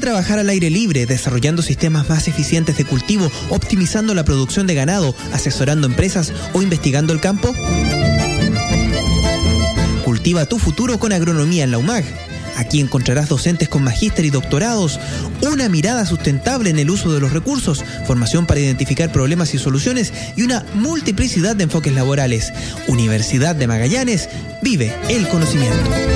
trabajar al aire libre, desarrollando sistemas más eficientes de cultivo, optimizando la producción de ganado, asesorando empresas o investigando el campo? Cultiva tu futuro con agronomía en la UMAG. Aquí encontrarás docentes con magíster y doctorados, una mirada sustentable en el uso de los recursos, formación para identificar problemas y soluciones y una multiplicidad de enfoques laborales. Universidad de Magallanes, vive el conocimiento.